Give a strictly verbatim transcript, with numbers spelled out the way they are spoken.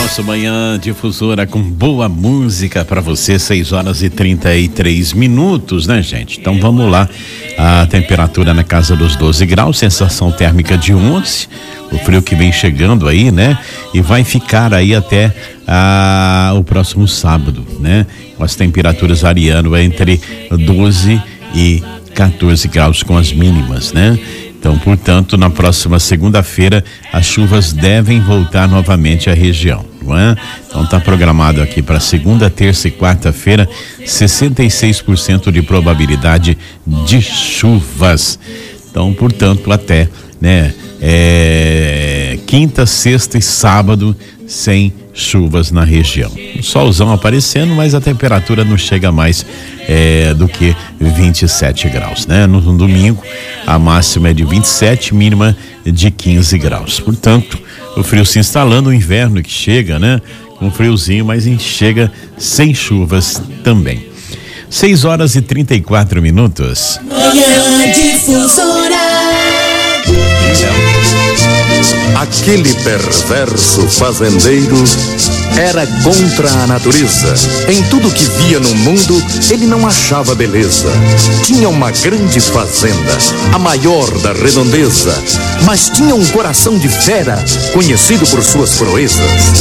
nosso Manhã Difusora com boa música para você, seis horas e trinta e três minutos, né, gente? Então vamos lá. A temperatura na casa dos doze graus, sensação térmica de onze. O frio que vem chegando aí, né? E vai ficar aí até ah, o próximo sábado, né? Com as temperaturas variando entre doze e quatorze graus com as mínimas, né? Então, portanto, na próxima segunda-feira, as chuvas devem voltar novamente à região, não é? Então, está programado aqui para segunda, terça e quarta-feira, sessenta e seis por cento de probabilidade de chuvas. Então, portanto, até, né, é, quinta, sexta e sábado, sem chuvas na região. O solzão aparecendo, mas a temperatura não chega mais é, do que vinte e sete graus, né? No, no domingo, a máxima é de vinte e sete, mínima de quinze graus. Portanto, o frio se instalando, o inverno que chega, né? Com friozinho, mas chega sem chuvas também. seis horas e trinta e quatro minutos. Manhã Difusora. Aquele perverso fazendeiro era contra a natureza. Em tudo que via no mundo, ele não achava beleza. Tinha uma grande fazenda, a maior da redondeza, mas tinha um coração de fera, conhecido por suas proezas.